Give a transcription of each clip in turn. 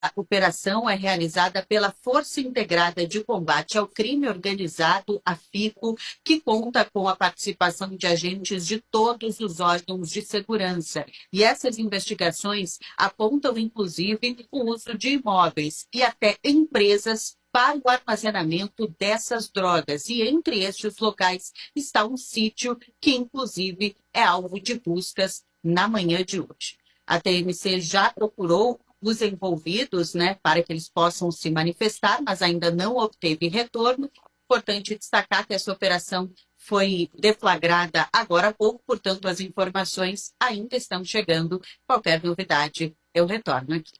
A operação é realizada pela Força Integrada de Combate ao Crime Organizado, a FICO, que conta com a participação de agentes de todos os órgãos de segurança. E essas investigações apontam, inclusive, o uso de imóveis e até empresas para o armazenamento dessas drogas. E entre estes locais está um sítio que, inclusive, é alvo de buscas na manhã de hoje. A TMC já procurou os envolvidos, né, para que eles possam se manifestar, mas ainda não obteve retorno. Importante destacar que essa operação foi deflagrada agora há pouco, portanto, as informações ainda estão chegando. Qualquer novidade, eu retorno aqui.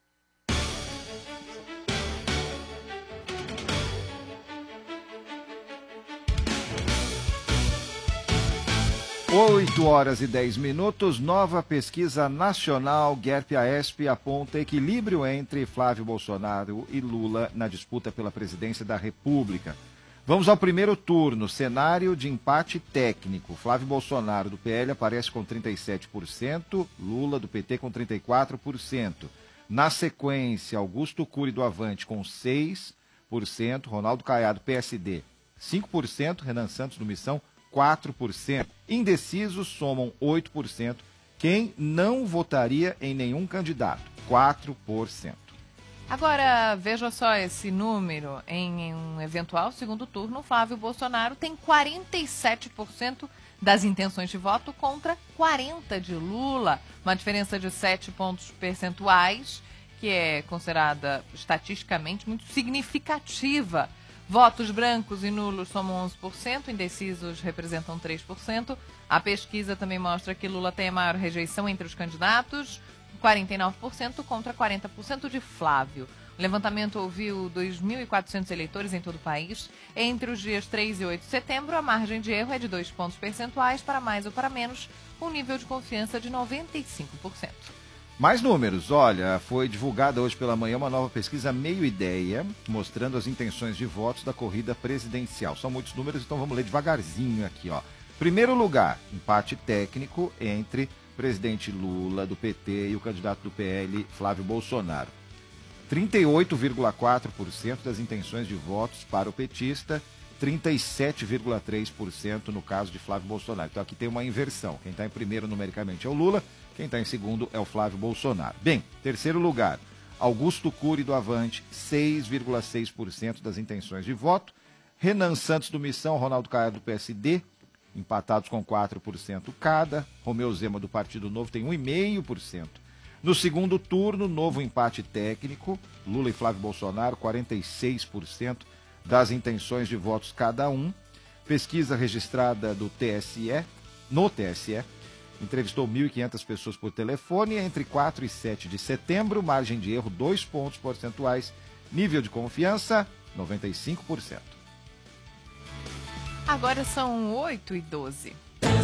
8h10. Nova pesquisa nacional GERP-AESP aponta equilíbrio entre Flávio Bolsonaro e Lula na disputa pela presidência da República. Vamos ao primeiro turno, cenário de empate técnico. Flávio Bolsonaro, do PL, aparece com 37%, Lula, do PT, com 34%. Na sequência, Augusto Cury, do Avante, com 6%, Ronaldo Caiado, PSD, 5%, Renan Santos, do Missão, 4%. Indecisos somam 8%. Quem não votaria em nenhum candidato? 4%. Agora, veja só esse número. Em um eventual segundo turno, Flávio Bolsonaro tem 47% das intenções de voto contra 40% de Lula. Uma diferença de 7 pontos percentuais, que é considerada estatisticamente muito significativa. Votos brancos e nulos somam 11%, indecisos representam 3%. A pesquisa também mostra que Lula tem a maior rejeição entre os candidatos, 49% contra 40% de Flávio. O levantamento ouviu 2.400 eleitores em todo o país. Entre os dias 3 e 8 de setembro, a margem de erro é de 2 pontos percentuais para mais ou para menos, com nível de confiança de 95%. Mais números, olha, foi divulgada hoje pela manhã uma nova pesquisa Meio Ideia, mostrando as intenções de votos da corrida presidencial. São muitos números, então vamos ler devagarzinho aqui, ó. Primeiro lugar, empate técnico entre presidente Lula, do PT, e o candidato do PL, Flávio Bolsonaro. 38,4% das intenções de votos para o petista, 37,3% no caso de Flávio Bolsonaro. Então aqui tem uma inversão. Quem está em primeiro numericamente é o Lula, quem está em segundo é o Flávio Bolsonaro. Bem, terceiro lugar, Augusto Cury, do Avante, 6,6% das intenções de voto. Renan Santos, do Missão, Ronaldo Caiado, do PSD, empatados com 4% cada. Romeu Zema, do Partido Novo, tem 1,5%. No segundo turno, novo empate técnico, Lula e Flávio Bolsonaro, 46% das intenções de votos cada um. Pesquisa registrada do TSE, no TSE, entrevistou 1.500 pessoas por telefone entre 4 e 7 de setembro, margem de erro 2 pontos percentuais, nível de confiança 95%. Agora são 8h12.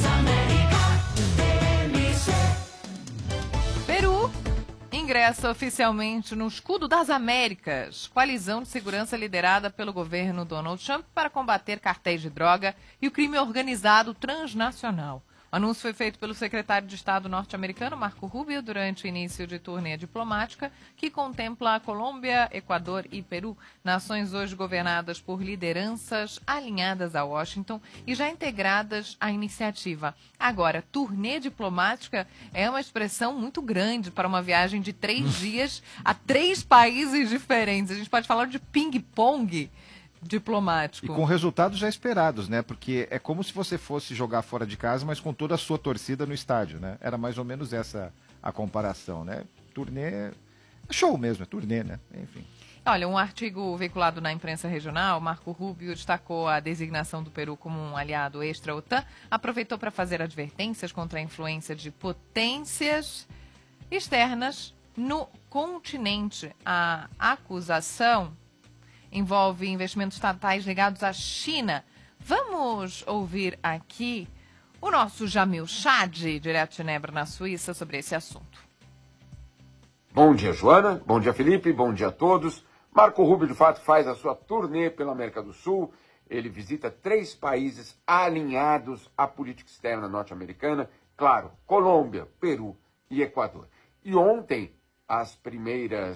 Peru ingressa oficialmente no Escudo das Américas, coalizão de segurança liderada pelo governo Donald Trump para combater cartéis de droga e o crime organizado transnacional. O anúncio foi feito pelo secretário de Estado norte-americano, Marco Rubio, durante o início de turnê diplomática, que contempla a Colômbia, Equador e Peru, nações hoje governadas por lideranças alinhadas a Washington e já integradas à iniciativa. Agora, turnê diplomática é uma expressão muito grande para uma viagem de 3 dias a 3 países diferentes. A gente pode falar de ping-pong diplomático. E com resultados já esperados, né? Porque é como se você fosse jogar fora de casa, mas com toda a sua torcida no estádio, né? Era mais ou menos essa a comparação, né? Turnê, é show mesmo, é turnê, né? Enfim. Olha, um artigo veiculado na imprensa regional, Marco Rubio destacou a designação do Peru como um aliado extra-OTAN, aproveitou para fazer advertências contra a influência de potências externas no continente. A acusação envolve investimentos estatais ligados à China. Vamos ouvir aqui o nosso Jamil Chad, direto de Genebra, na Suíça, sobre esse assunto. Bom dia, Joana. Bom dia, Felipe. Bom dia a todos. Marco Rubio, de fato, faz a sua turnê pela América do Sul. Ele visita 3 países alinhados à política externa norte-americana. Claro, Colômbia, Peru e Equador. E ontem, as primeiras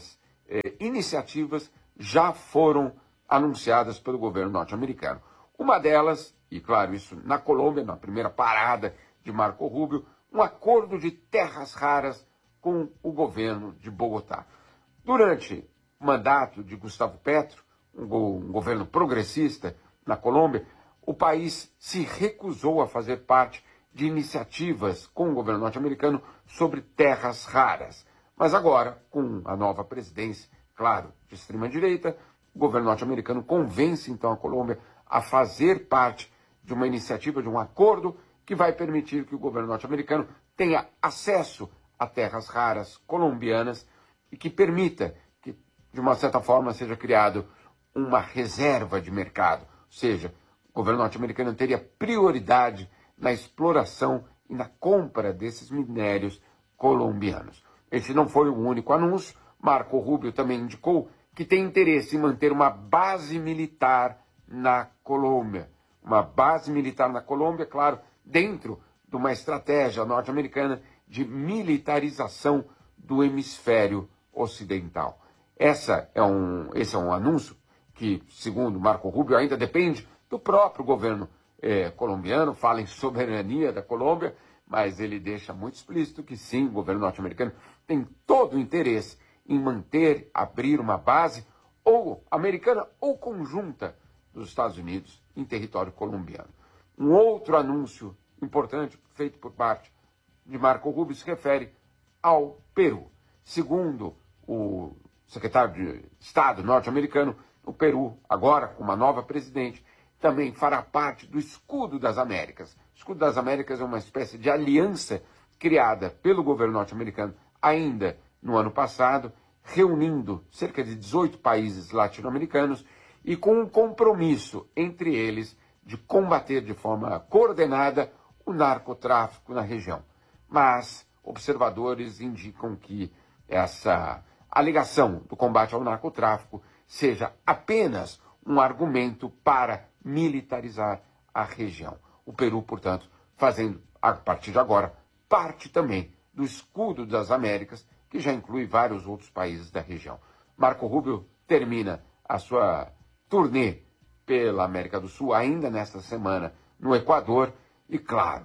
iniciativas já foram anunciadas pelo governo norte-americano. Uma delas, e claro, isso na Colômbia, na primeira parada de Marco Rubio, um acordo de terras raras com o governo de Bogotá. Durante o mandato de Gustavo Petro, um governo progressista na Colômbia, o país se recusou a fazer parte de iniciativas com o governo norte-americano sobre terras raras. Mas agora, com a nova presidência, claro, de extrema-direita, o governo norte-americano convence então a Colômbia a fazer parte de uma iniciativa, de um acordo que vai permitir que o governo norte-americano tenha acesso a terras raras colombianas e que permita que, de uma certa forma, seja criado uma reserva de mercado. Ou seja, o governo norte-americano teria prioridade na exploração e na compra desses minérios colombianos. Esse não foi o único anúncio. Marco Rubio também indicou que tem interesse em manter uma base militar na Colômbia. Uma base militar na Colômbia, claro, dentro de uma estratégia norte-americana de militarização do hemisfério ocidental. Esse é um anúncio que, segundo Marco Rubio, ainda depende do próprio governo colombiano, fala em soberania da Colômbia, mas ele deixa muito explícito que sim, o governo norte-americano tem todo o interesse em manter, abrir uma base ou americana ou conjunta dos Estados Unidos em território colombiano. Um outro anúncio importante feito por parte de Marco Rubio se refere ao Peru. Segundo o secretário de Estado norte-americano, o Peru, agora com uma nova presidente, também fará parte do Escudo das Américas. O Escudo das Américas é uma espécie de aliança criada pelo governo norte-americano ainda no ano passado, reunindo cerca de 18 países latino-americanos e com um compromisso entre eles de combater de forma coordenada o narcotráfico na região. Mas observadores indicam que essa alegação do combate ao narcotráfico seja apenas um argumento para militarizar a região. O Peru, portanto, fazendo, a partir de agora, parte também do Escudo das Américas, que já inclui vários outros países da região. Marco Rubio termina a sua turnê pela América do Sul ainda nesta semana no Equador e, claro,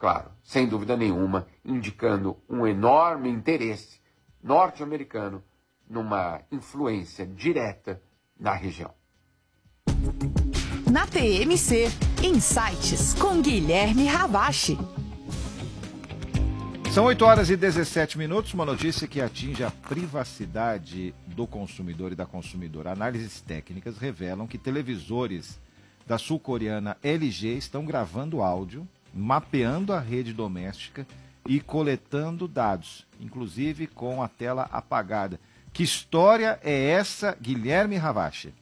sem dúvida nenhuma, indicando um enorme interesse norte-americano numa influência direta na região. Na TMC, Insights com Guilherme Ravache. São 8h17, uma notícia que atinge a privacidade do consumidor e da consumidora. Análises técnicas revelam que televisores da sul-coreana LG estão gravando áudio, mapeando a rede doméstica e coletando dados, inclusive com a tela apagada. Que história é essa, Guilherme Ravache?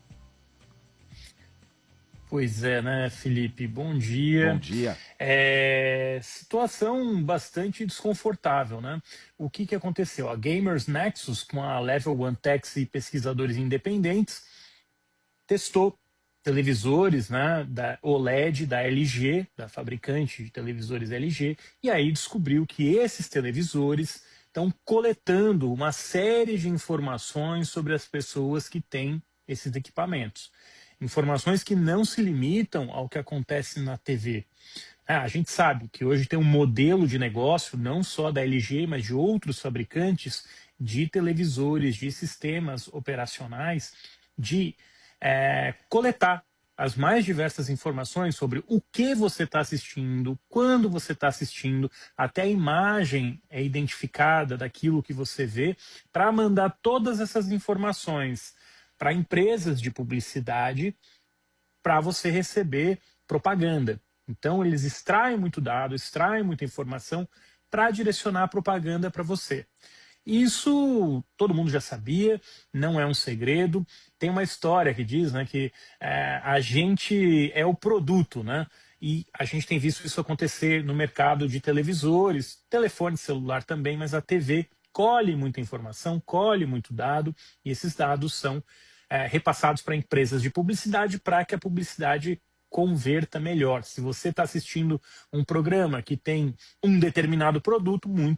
Pois é, né, Felipe? Bom dia. Bom dia. Situação bastante desconfortável, né? O que aconteceu? A Gamers Nexus, com a Level One Techs e pesquisadores independentes, testou televisores, né, da OLED da LG, da fabricante de televisores LG, e aí descobriu que esses televisores estão coletando uma série de informações sobre as pessoas que têm esses equipamentos. Informações que não se limitam ao que acontece na TV. A gente sabe que hoje tem um modelo de negócio, não só da LG, mas de outros fabricantes de televisores, de sistemas operacionais, de coletar as mais diversas informações sobre o que você está assistindo, quando você está assistindo, até a imagem é identificada daquilo que você vê, para mandar todas essas informações para empresas de publicidade para você receber propaganda. Então, eles extraem muito dado, extraem muita informação para direcionar a propaganda para você. Isso todo mundo já sabia, não é um segredo. Tem uma história que diz, né, que a gente é o produto, né? E a gente tem visto isso acontecer no mercado de televisores, telefone celular também, mas a TV colhe muita informação, colhe muito dado, e esses dados são repassados para empresas de publicidade para que a publicidade converta melhor. Se você está assistindo um programa que tem um determinado produto, muito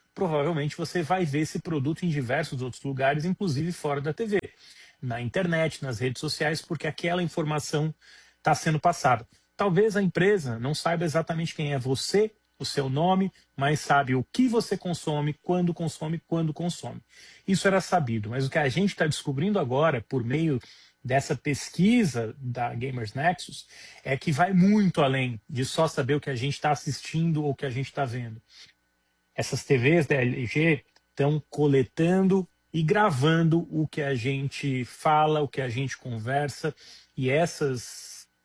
provavelmente você vai ver esse produto em diversos outros lugares, inclusive fora da TV, na internet, nas redes sociais, porque aquela informação está sendo passada. Talvez a empresa não saiba exatamente quem é você, o seu nome, mas sabe o que você consome, quando consome. Isso era sabido, mas o que a gente está descobrindo agora, por meio dessa pesquisa da Gamers Nexus, é que vai muito além de só saber o que a gente está assistindo ou o que a gente está vendo. Essas TVs da LG estão coletando e gravando o que a gente fala, o que a gente conversa, e essas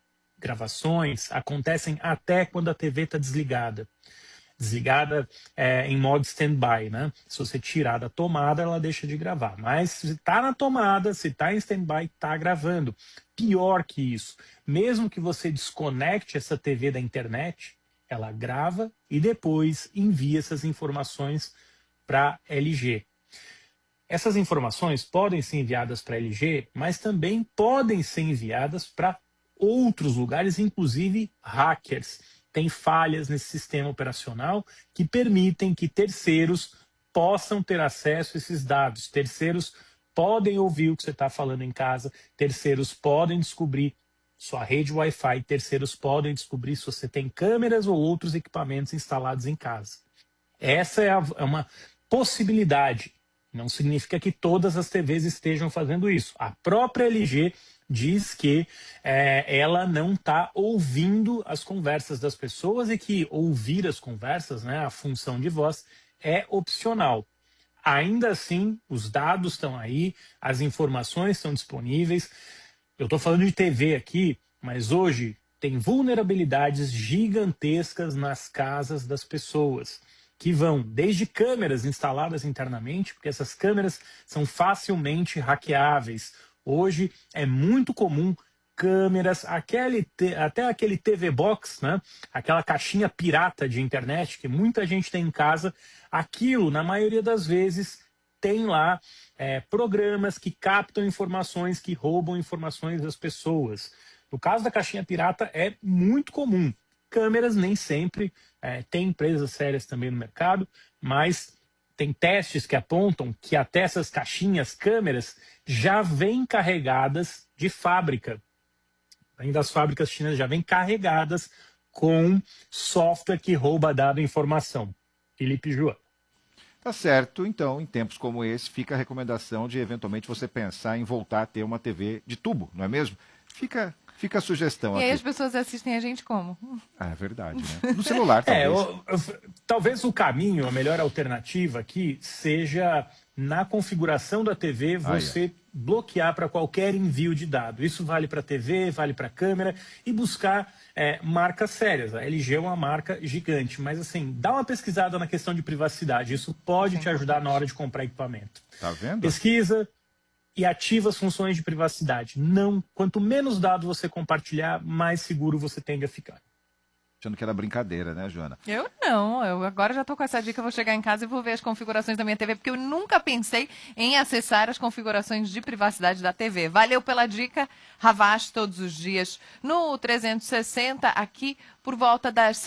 gravações acontecem até quando a TV está desligada. Desligada em modo stand-by, né? Se você tirar da tomada, ela deixa de gravar. Mas se está na tomada, se está em stand-by, está gravando. Pior que isso, mesmo que você desconecte essa TV da internet, ela grava e depois envia essas informações para a LG. Essas informações podem ser enviadas para a LG, mas também podem ser enviadas para outros lugares, inclusive hackers. Tem falhas nesse sistema operacional que permitem que terceiros possam ter acesso a esses dados. Terceiros podem ouvir o que você está falando em casa, terceiros podem descobrir sua rede Wi-Fi, terceiros podem descobrir se você tem câmeras ou outros equipamentos instalados em casa. Essa é uma possibilidade. Não significa que todas as TVs estejam fazendo isso. A própria LG diz que ela não está ouvindo as conversas das pessoas e que ouvir as conversas, né, a função de voz, é opcional. Ainda assim, os dados estão aí, as informações estão disponíveis. Eu estou falando de TV aqui, mas hoje tem vulnerabilidades gigantescas nas casas das pessoas, que vão desde câmeras instaladas internamente, porque essas câmeras são facilmente hackeáveis. Hoje é muito comum câmeras, até aquele TV Box, né? Aquela caixinha pirata de internet que muita gente tem em casa. Aquilo, na maioria das vezes, tem lá programas que captam informações, que roubam informações das pessoas. No caso da caixinha pirata é muito comum. Câmeras nem sempre, tem empresas sérias também no mercado, mas tem testes que apontam que até essas caixinhas, câmeras, já vêm carregadas de fábrica. Ainda as fábricas chinesas já vêm carregadas com software que rouba dado e informação. Felipe João. Tá certo, então, em tempos como esse, fica a recomendação de, eventualmente, você pensar em voltar a ter uma TV de tubo, não é mesmo? Fica a sugestão aqui. E aí as pessoas assistem a gente como? Ah, é verdade, né? No celular, talvez. Talvez o caminho, a melhor alternativa aqui, seja na configuração da TV você bloquear para qualquer envio de dado. Isso vale para TV, vale para câmera, e buscar marcas sérias. A LG é uma marca gigante, mas assim, dá uma pesquisada na questão de privacidade. Isso pode te ajudar na hora de comprar equipamento. Tá vendo? Pesquisa e ativa as funções de privacidade. Não, quanto menos dados você compartilhar, mais seguro você tende a ficar. Achando que era brincadeira, né, Joana? Eu não, eu agora já estou com essa dica, eu vou chegar em casa e vou ver as configurações da minha TV, porque eu nunca pensei em acessar as configurações de privacidade da TV. Valeu pela dica, Havas, todos os dias no 360, aqui por volta das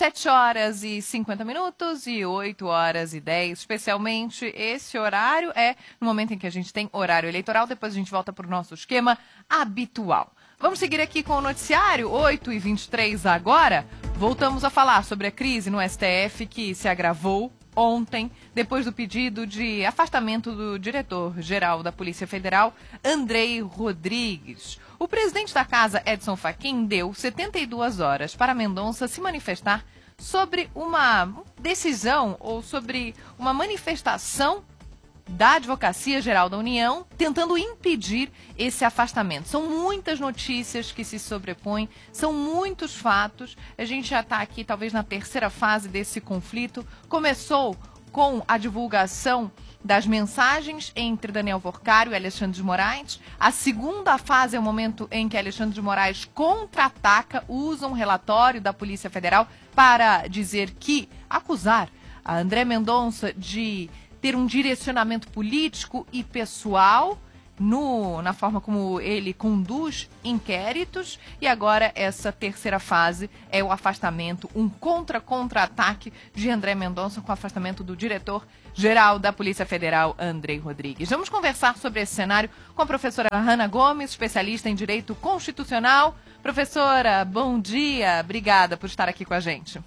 7h50 e 8h10, especialmente esse horário é no momento em que a gente tem horário eleitoral, depois a gente volta para o nosso esquema habitual. Vamos seguir aqui com o noticiário, 8h23 agora. Voltamos a falar sobre a crise no STF que se agravou ontem, depois do pedido de afastamento do diretor-geral da Polícia Federal, Andrei Rodrigues. O presidente da casa, Edson Fachin, deu 72 horas para Mendonça se manifestar sobre uma decisão ou sobre uma manifestação da Advocacia Geral da União, tentando impedir esse afastamento. São muitas notícias que se sobrepõem, são muitos fatos. A gente já está aqui, talvez, na terceira fase desse conflito. Começou com a divulgação das mensagens entre Daniel Worcário e Alexandre de Moraes. A segunda fase é o momento em que Alexandre de Moraes contra-ataca, usa um relatório da Polícia Federal para dizer que, acusar a André Mendonça de ter um direcionamento político e pessoal. na forma como ele conduz inquéritos, e agora essa terceira fase é o afastamento, um contra-ataque de André Mendonça com o afastamento do diretor-geral da Polícia Federal, Andrei Rodrigues. Vamos conversar sobre esse cenário com a professora Hanna Gomes, especialista em Direito Constitucional. Professora, bom dia, obrigada por estar aqui com a gente.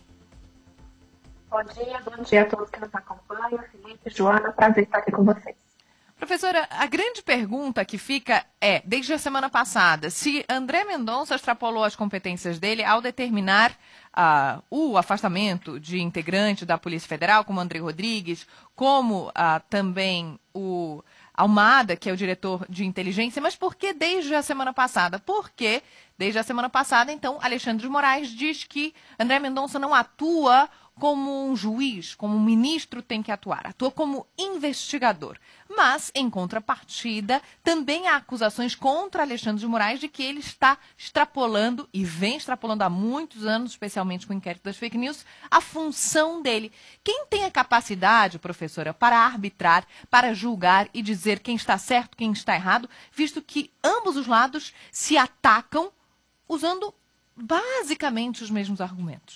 Bom dia a todos que nos acompanham, Felipe, Joana, prazer estar aqui com vocês. Professora, a grande pergunta que fica é, desde a semana passada, se André Mendonça extrapolou as competências dele ao determinar o afastamento de integrante da Polícia Federal, como Andrei Rodrigues, como também o Almada, que é o diretor de inteligência, mas por que desde a semana passada? Porque desde a semana passada, então, Alexandre de Moraes diz que André Mendonça não atua como um juiz, como um ministro tem que atuar, atua como investigador. Mas, em contrapartida, também há acusações contra Alexandre de Moraes de que ele está extrapolando, e vem extrapolando há muitos anos, especialmente com o inquérito das fake news, a função dele. Quem tem a capacidade, professora, para arbitrar, para julgar e dizer quem está certo, quem está errado, visto que ambos os lados se atacam usando basicamente os mesmos argumentos?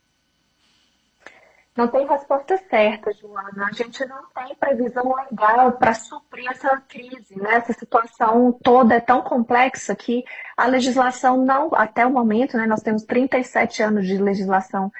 Não tem resposta certa, Joana. A gente não tem previsão legal para suprir essa crise, né? Essa situação toda é tão complexa que a legislação não, até o momento, né, nós temos 37 anos de legislação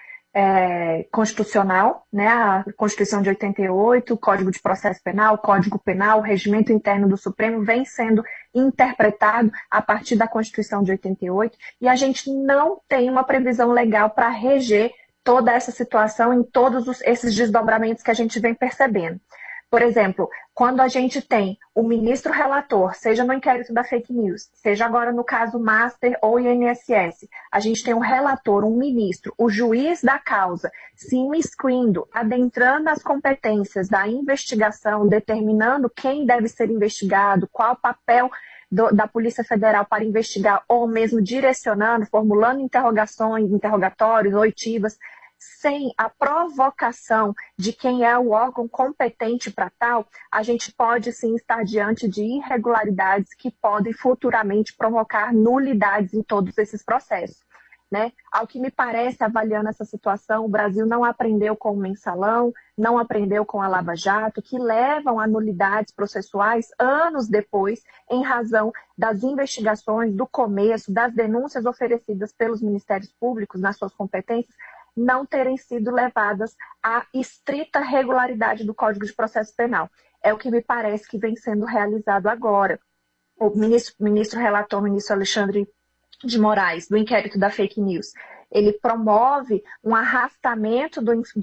constitucional, né? A Constituição de 88, o Código de Processo Penal, o Código Penal, o Regimento Interno do Supremo vem sendo interpretado a partir da Constituição de 88 e a gente não tem uma previsão legal para reger toda essa situação em todos esses desdobramentos que a gente vem percebendo. Por exemplo, quando a gente tem o ministro relator, seja no inquérito da fake news, seja agora no caso Master ou INSS, a gente tem um relator, um ministro, o juiz da causa, se imiscuindo, adentrando as competências da investigação, determinando quem deve ser investigado, qual o papel da Polícia Federal para investigar, ou mesmo direcionando, formulando interrogações, interrogatórios, oitivas, sem a provocação de quem é o órgão competente para tal, a gente pode sim estar diante de irregularidades que podem futuramente provocar nulidades em todos esses processos. Né? Ao que me parece, avaliando essa situação, o Brasil não aprendeu com o Mensalão, não aprendeu com a Lava Jato, que levam a nulidades processuais anos depois, em razão das investigações, do começo, das denúncias oferecidas pelos ministérios públicos nas suas competências, não terem sido levadas à estrita regularidade do Código de Processo Penal. É o que me parece que vem sendo realizado agora. O ministro relator, o ministro Alexandre de Moraes, do inquérito da fake news, ele promove um arrastamento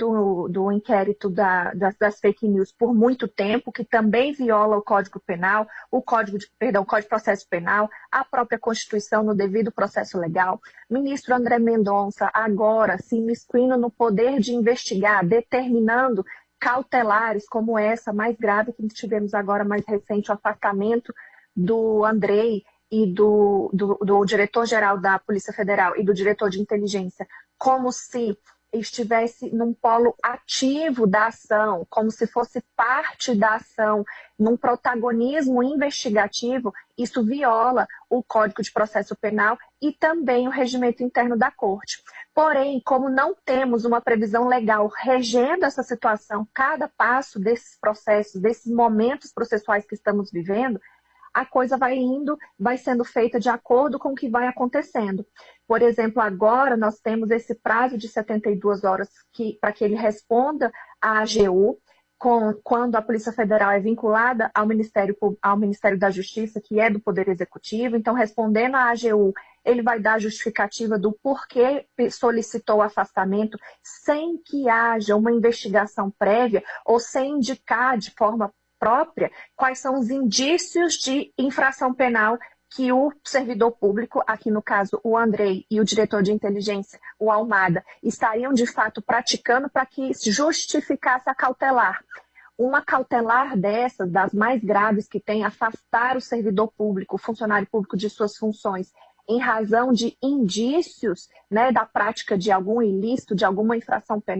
do inquérito das fake news por muito tempo, que também viola o Código Penal, o Código de Processo Penal, a própria Constituição no devido processo legal. Ministro André Mendonça, agora se imiscuindo no poder de investigar, determinando cautelares como essa, mais grave que tivemos agora, mais recente, o afastamento do Andrei e do diretor-geral da Polícia Federal e do diretor de inteligência, como se estivesse num polo ativo da ação, como se fosse parte da ação, num protagonismo investigativo, isso viola o Código de Processo Penal e também o regimento interno da Corte. Porém, como não temos uma previsão legal regendo essa situação, cada passo desses processos, desses momentos processuais que estamos vivendo, a coisa vai sendo feita de acordo com o que vai acontecendo. Por exemplo, agora nós temos esse prazo de 72 horas para que ele responda à AGU, quando a Polícia Federal é vinculada ao Ministério da Justiça, que é do Poder Executivo. Então, respondendo à AGU, ele vai dar a justificativa do porquê solicitou o afastamento, sem que haja uma investigação prévia ou sem indicar de forma própria quais são os indícios de infração penal que o servidor público, aqui no caso o Andrei e o diretor de inteligência, o Almada, estariam de fato praticando para que justificasse a cautelar. Uma cautelar dessas, das mais graves que tem, afastar o servidor público, o funcionário público de suas funções, em razão de indícios, né, da prática de algum ilícito, de alguma infração penal,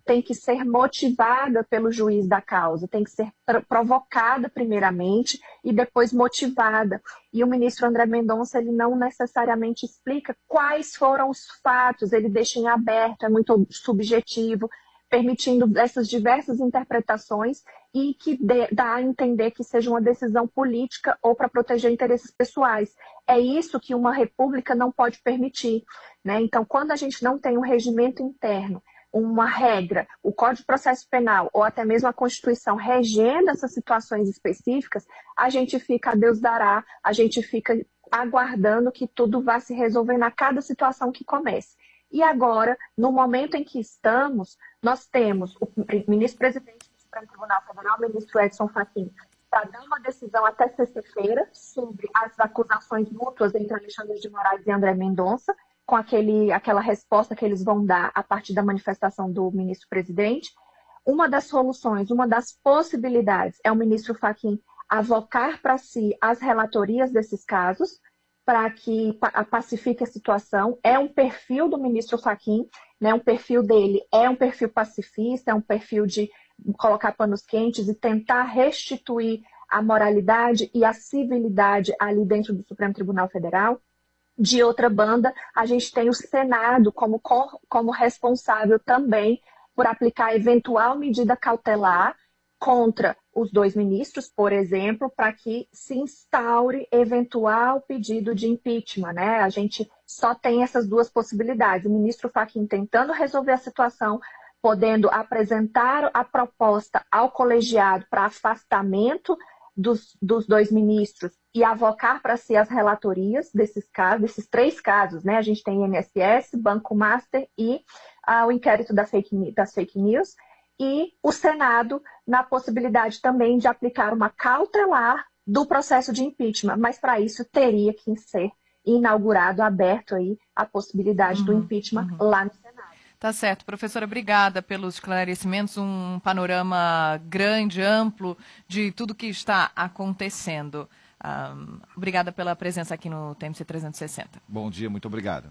tem que ser motivada pelo juiz da causa, tem que ser provocada primeiramente e depois motivada. E o ministro André Mendonça, ele não necessariamente explica quais foram os fatos, ele deixa em aberto, é muito subjetivo, permitindo essas diversas interpretações e que dá a entender que seja uma decisão política ou para proteger interesses pessoais. É isso que uma república não pode permitir, né? Então, quando a gente não tem um regimento interno, uma regra, o Código de Processo Penal ou até mesmo a Constituição regendo essas situações específicas, a gente fica a Deus dará, a gente fica aguardando que tudo vá se resolver na cada situação que comece. E agora, no momento em que estamos, nós temos o ministro-presidente do Supremo Tribunal Federal, o ministro Edson Fachin, para dar uma decisão até sexta-feira sobre as acusações mútuas entre Alexandre de Moraes e André Mendonça, com aquela resposta que eles vão dar a partir da manifestação do ministro-presidente. Uma das soluções, uma das possibilidades é o ministro Fachin avocar para si as relatorias desses casos, para que pacifique a situação. É um perfil do ministro Fachin, né? Um perfil dele é um perfil pacifista, é um perfil de colocar panos quentes e tentar restituir a moralidade e a civilidade ali dentro do Supremo Tribunal Federal. De outra banda, a gente tem o Senado como responsável também por aplicar eventual medida cautelar contra os dois ministros, por exemplo, para que se instaure eventual pedido de impeachment, né? A gente só tem essas duas possibilidades. O ministro Fachin tentando resolver a situação, podendo apresentar a proposta ao colegiado para afastamento dos dois ministros e avocar para si as relatorias desses casos, desses três casos, né? A gente tem INSS, Banco Master e o inquérito das fake news. E o Senado na possibilidade também de aplicar uma cautelar do processo de impeachment, mas para isso teria que ser inaugurado, aberto aí a possibilidade do impeachment lá no Senado. Tá certo. Professora, obrigada pelos esclarecimentos, um panorama grande, amplo de tudo que está acontecendo. Obrigada pela presença aqui no TMC 360. Bom dia, muito obrigado.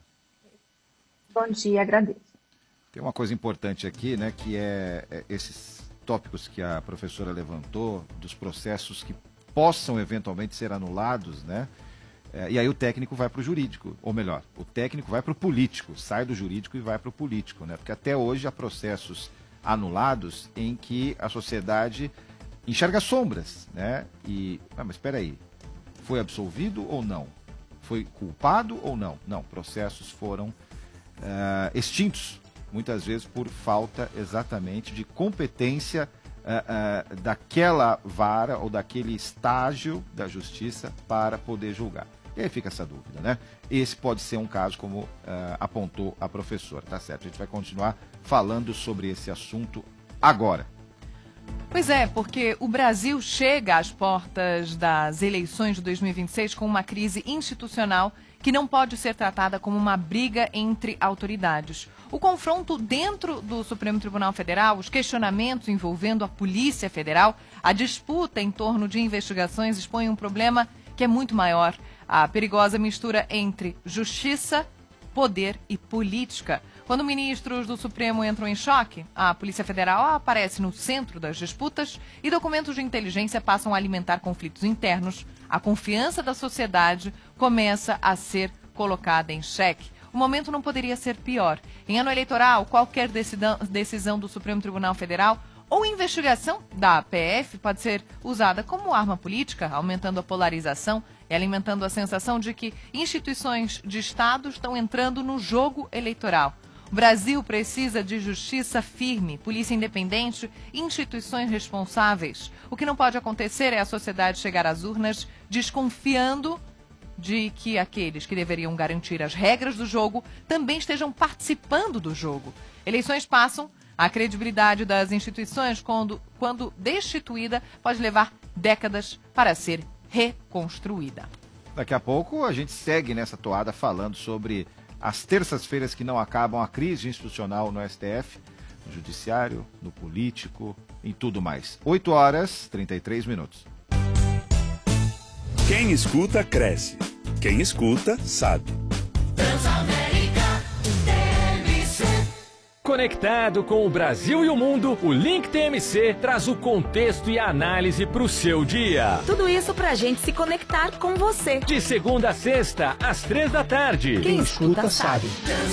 Bom dia, agradeço. Tem uma coisa importante aqui, né, que é esses tópicos que a professora levantou, dos processos que possam eventualmente ser anulados, né? E aí o técnico vai para o jurídico, ou melhor, o técnico vai para o político, sai do jurídico e vai para o político, né? Porque até hoje há processos anulados em que a sociedade enxerga sombras, né? Mas espera aí, foi absolvido ou não? Foi culpado ou não? Não, processos foram extintos, muitas vezes por falta exatamente de competência daquela vara ou daquele estágio da justiça para poder julgar. E aí fica essa dúvida, né? Esse pode ser um caso como apontou a professora, tá certo? A gente vai continuar falando sobre esse assunto agora. Pois é, porque o Brasil chega às portas das eleições de 2026 com uma crise institucional que não pode ser tratada como uma briga entre autoridades. O confronto dentro do Supremo Tribunal Federal, os questionamentos envolvendo a Polícia Federal, a disputa em torno de investigações expõe um problema que é muito maior. A perigosa mistura entre justiça, poder e política. Quando ministros do Supremo entram em choque, a Polícia Federal aparece no centro das disputas e documentos de inteligência passam a alimentar conflitos internos. A confiança da sociedade começa a ser colocada em xeque. O momento não poderia ser pior. Em ano eleitoral, qualquer decisão do Supremo Tribunal Federal ou investigação da PF pode ser usada como arma política, aumentando a polarização e alimentando a sensação de que instituições de Estado estão entrando no jogo eleitoral. O Brasil precisa de justiça firme, polícia independente e instituições responsáveis. O que não pode acontecer é a sociedade chegar às urnas desconfiando de que aqueles que deveriam garantir as regras do jogo também estejam participando do jogo. Eleições passam, a credibilidade das instituições, quando destituída, pode levar décadas para ser reconstruída. Daqui a pouco a gente segue nessa toada falando sobre as terças-feiras que não acabam, a crise institucional no STF, no judiciário, no político, em tudo mais. 8h33. Quem escuta, cresce. Quem escuta, sabe. Transamérica, TMC. conectado com o Brasil e o mundo, o Link TMC traz o contexto e a análise para o seu dia. Tudo isso pra gente se conectar com você. De segunda a sexta, às 3 da tarde. Quem escuta sabe.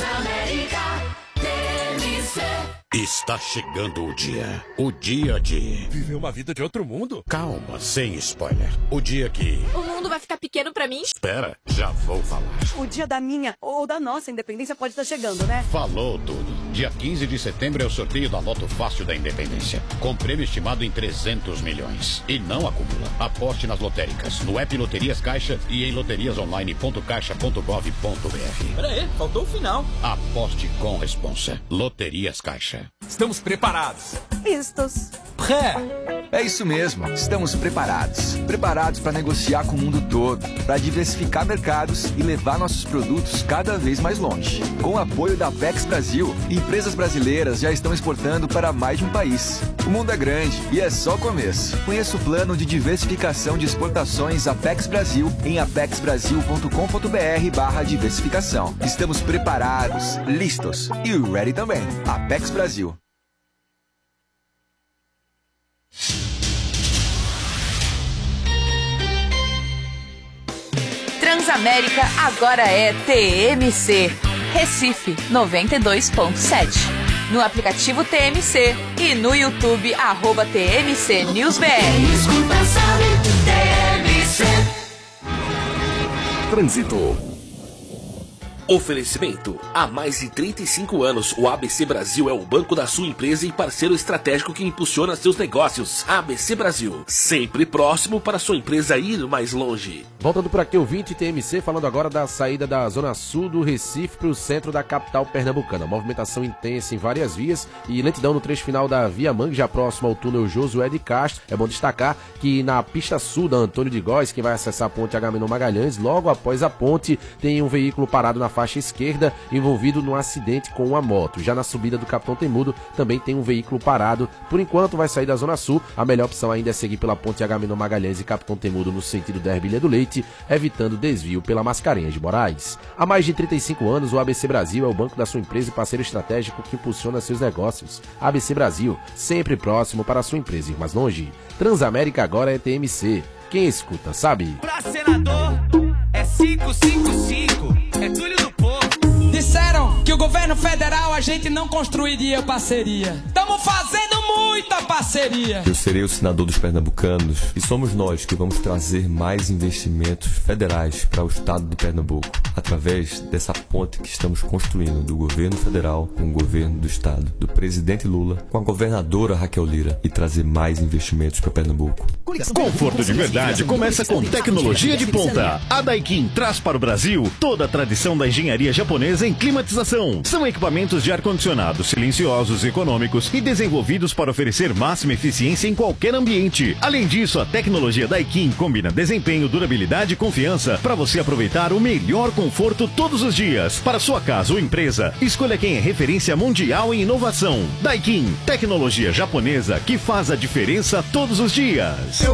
Está chegando o dia de viver uma vida de outro mundo. Calma, sem spoiler. O dia que O mundo vai ficar pequeno pra mim? espera, já vou falar. O dia da minha ou da nossa independência pode estar chegando, né? Falou tudo. Dia 15 de setembro é o sorteio da Loto Fácil da Independência, com prêmio estimado em 300 milhões. E não acumula. Aposte nas lotéricas, no app Loterias Caixa e em loteriasonline.caixa.gov.br. Peraí, faltou o final. Aposte com responsa. Loterias Caixa. Estamos preparados. Vistos. É isso mesmo, estamos preparados. Preparados para negociar com o mundo todo, para diversificar mercados e levar nossos produtos cada vez mais longe. Com o apoio da Apex Brasil, empresas brasileiras já estão exportando para mais de um país. O mundo é grande e é só o começo. Conheça o plano de diversificação de exportações Apex Brasil em apexbrasil.com.br/diversificação. Estamos preparados, listos e ready também. Apex Brasil. Transamérica agora é TMC. Recife 92.7. No aplicativo TMC e no YouTube @TMC NewsBR. Trânsito. Oferecimento. Há mais de 35 anos, o ABC Brasil é o banco da sua empresa e parceiro estratégico que impulsiona seus negócios. ABC Brasil, sempre próximo para sua empresa ir mais longe. Voltando por aqui, ouvinte TMC, falando agora da saída da zona sul do Recife para o centro da capital pernambucana. Movimentação intensa em várias vias e lentidão no trecho final da Via Mangue, já próximo ao túnel Josué de Castro. É bom destacar que na pista sul da Antônio de Góes, quem vai acessar a ponte Agamenon Magalhães, logo após a ponte tem um veículo parado na faixa esquerda envolvido num acidente com uma moto. Já na subida do Capitão Temudo também tem um veículo parado. Por enquanto vai sair da zona sul. A melhor opção ainda é seguir pela ponte Agamenon Magalhães e Capitão Temudo no sentido da Ervilha do Leite, evitando desvio pela Mascarenhas de Moraes. Há mais de 35 anos, o ABC Brasil é o banco da sua empresa e parceiro estratégico que impulsiona seus negócios. ABC Brasil, sempre próximo para a sua empresa ir mais longe. Transamérica agora é TMC. Quem escuta sabe. Pra senador é 555, é Túlio do Povo. Disseram que o governo federal a gente não construiria parceria. Estamos fazendo muita parceria. Eu serei o senador dos pernambucanos e somos nós que vamos trazer mais investimentos federais para o estado de Pernambuco, através dessa ponte que estamos construindo do governo federal com o governo do estado, do presidente Lula com a governadora Raquel Lira, e trazer mais investimentos para Pernambuco. Conforto de verdade começa com tecnologia de ponta. A Daikin traz para o Brasil toda a tradição da engenharia japonesa em climatização. São equipamentos de ar-condicionado silenciosos, econômicos e desenvolvidos para oferecer máxima eficiência em qualquer ambiente. Além disso, a tecnologia Daikin combina desempenho, durabilidade e confiança para você aproveitar o melhor conforto todos os dias. Para sua casa ou empresa, escolha quem é referência mundial em inovação. Daikin, tecnologia japonesa que faz a diferença todos os dias.